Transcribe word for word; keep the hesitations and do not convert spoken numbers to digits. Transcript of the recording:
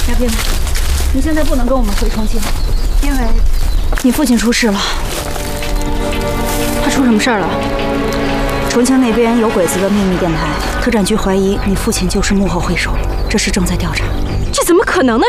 亚斌，你现在不能跟我们回重庆，因为你父亲出事了。他出什么事儿了？重庆那边有鬼子的秘密电台，特战局怀疑你父亲就是幕后黑手，这事正在调查。 这怎么可能呢？